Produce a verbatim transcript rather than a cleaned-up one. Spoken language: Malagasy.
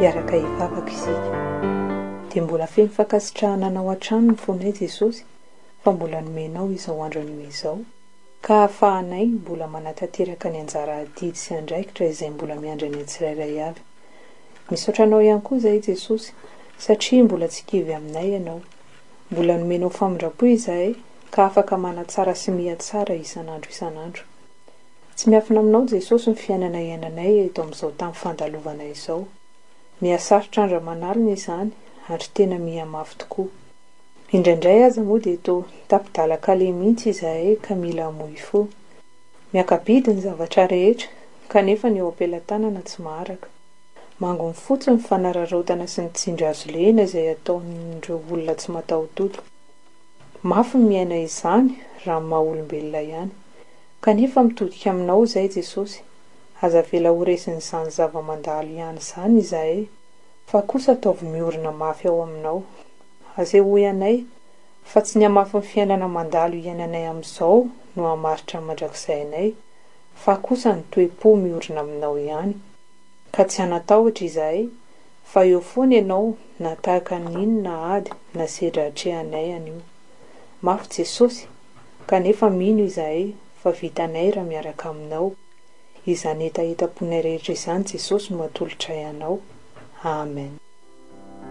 hiaraka hivavaka isika. Dia mbola feno fankasitrahana anao an-tranony foana Jesosy, fa mbola nomenao izao andro anio izao, ka ahafahanay mbola manatanteraka ny anjara adidy sy andraikitra izay mbola miandry ny tsirairay avy. Misaotra anao ihany koa izahay Jesosy, satria mbola tsy kivy aminay ianao. Mbola nomenao famindrapo izahay, ka afaka manatsara sy mihatsara isan'andro isan'andro. Tsy miafina aminao Jesosy ny fiainana iainanay eto amin'izao tamin'ny fandalovana izao. Mihasarotra andra-manalina izany, ary tena mihamafy tokoa. Indraindray aza moa dia toa tapi-dalakale mihitsy izahay ka mila hamoy fo. Miakabidy ny zavatra rehetra, kanefa ny eo am-pelantanana tsy maharaka. Mangony fotsiny ny fanararaotana sy ny tsindry azo lena izay ataon'ireo olona tsy mataho-tolo. Mafy ny miaina izany raha ny maha-olombelona ihany. Kanefa mitodika aminao izay Jesosy, aza vela ho resin'izany zava-mandalo ihany izany izahay, fa kosa ataovy miorina mafy ao aminao. Asehoy anay fa tsy ny hamafy ny fiainana mandalo iainanay amin'izao no hamaritra ny mandrakisainay, fa kosa ny toe-po miorina aminao ihany. Ka tsy hanatahotra izahay, fa eo foana ianao na tahaka n'inona ady na sedra hatrehanay anio. Mafy Jesosy, kanefa mino izahay fa vitanay raha miaraka aminao. Izany etaeta-ponay rehetra izany Jesosy no atolotra anao. Amen.